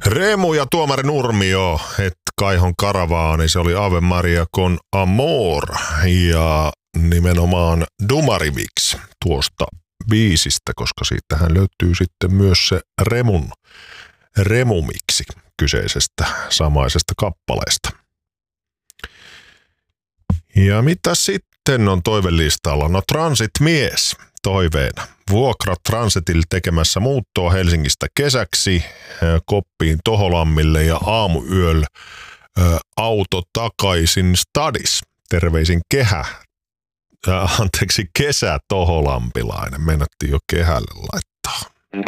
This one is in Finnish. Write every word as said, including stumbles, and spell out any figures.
Remu ja tuomari Nurmio, et Kaihon karavaani, se oli Ave Maria con Amor ja nimenomaan Dumariviksi tuosta biisistä, koska siitähän löytyy sitten myös se Remun Remumiksi kyseisestä samaisesta kappaleesta. Ja mitä sitten on toivelistalla? No Transit-mies toiveena. Vuokra Transitille tekemässä muuttoa Helsingistä kesäksi Koppiin Toholammille ja aamuyöllä auto takaisin stadis. Terveisin kehä, äh, anteeksi kesä Toholampilainen. Mennättiin jo kehälle laittaa.